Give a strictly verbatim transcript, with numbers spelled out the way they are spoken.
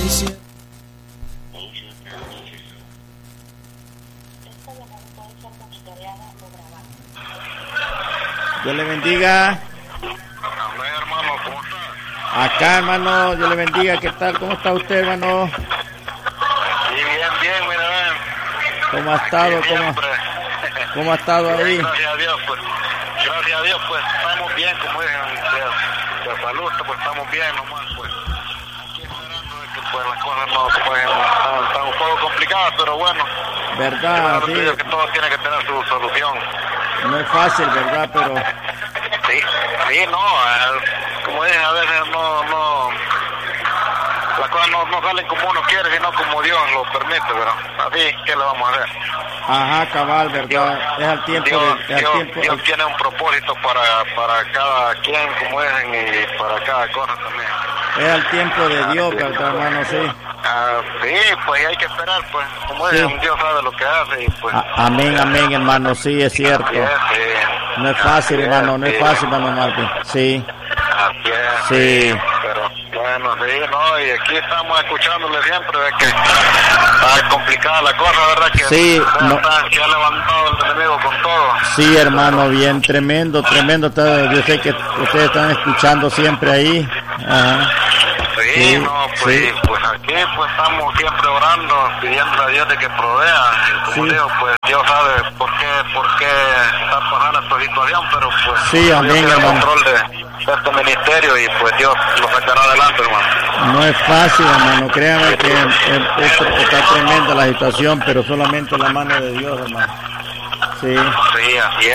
diciendo. Dios le bendiga. Hermano, ¿cómo está? Acá, hermano, Dios le bendiga. ¿Qué tal? ¿Cómo está usted, hermano? Sí, bien, bien, mira, ven. ¿Cómo ha estado? ¿Cómo, cómo ha estado ahí? Gracias a Dios, pues. Gracias a Dios, pues, estamos bien, como dicen, de, de salud, pues, estamos bien nomás, pues. Aquí esperando de que, pues, las cosas no, pues, están, están un poco complicadas, pero bueno. ¿Verdad? Sí. Que todo tiene que tener su solución. No es fácil, ¿verdad? Pero... Sí, sí, no, eh, como dije, a veces no, no, las cosas no, no salen como uno quiere, sino como Dios lo permite, pero así, ¿qué le vamos a hacer? Ajá, cabal, ¿verdad? Dios, es al tiempo Dios, de... Es Dios, al tiempo, Dios tiene un propósito para, para cada quien, como dicen, y para cada cosa también. Es al tiempo de Dios, ¿verdad, hermano? Sí. Ah, sí, pues hay que esperar, pues, como Sí. dicen, Dios sabe lo que hace y pues... A- amén, amén, hermano, sí, es cierto. Así es, sí. No es fácil, Así hermano, no es sí. fácil, hermano Martín. Sí, Así es, Sí. pero bueno, sí, no, y aquí estamos escuchándole siempre de que está complicada la cosa, ¿verdad? Que Sí, ya, no. está, que ha levantado el enemigo con todo. sí, hermano, bien, tremendo, tremendo. Está- Yo sé que ustedes están escuchando siempre ahí. Ajá. Sí, Sí, no, pues, sí. pues aquí pues estamos siempre orando, pidiendo a Dios de que provea. Y como Sí. digo, pues Dios sabe por qué, por qué está pasando esta situación, pero pues Sí, Dios amén, tiene el hermano. control de, de este ministerio y pues Dios lo sacará adelante, hermano. No es fácil, hermano. Créanme que es- es- está tremenda la situación, pero solamente la mano de Dios, hermano. Sí. Sí, así es.